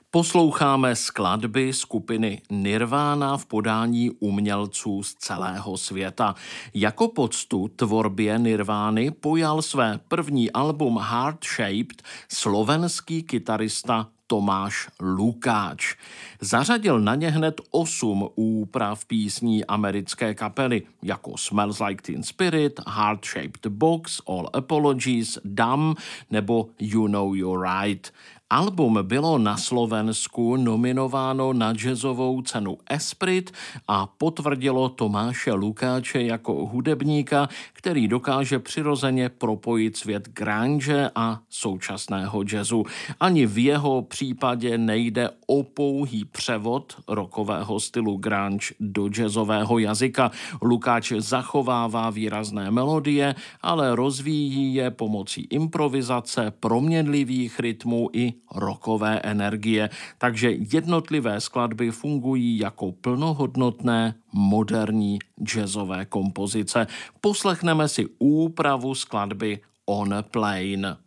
Posloucháme skladby skupiny Nirvana v podání umělců z celého světa. Jako poctu tvorbě Nirvány pojal své první album Heart Shaped slovenský kytarista Tomáš Lukáč. Zařadil na ně hned 8 úprav písní americké kapely, jako Smells Like Teen Spirit, Heart Shaped Box, All Apologies, Dumb nebo You Know You're Right. Album bylo na Slovensku nominováno na jazzovou cenu Esprit a potvrdilo Tomáše Lukáče jako hudebníka, který dokáže přirozeně propojit svět grunge a současného jazzu. Ani v jeho případě nejde o pouhý převod rockového stylu grunge do jazzového jazyka. Lukáč zachovává výrazné melodie, ale rozvíjí je pomocí improvizace, proměnlivých rytmů i rockové energie, takže jednotlivé skladby fungují jako plnohodnotné moderní jazzové kompozice. Poslechneme si úpravu skladby On a Plane.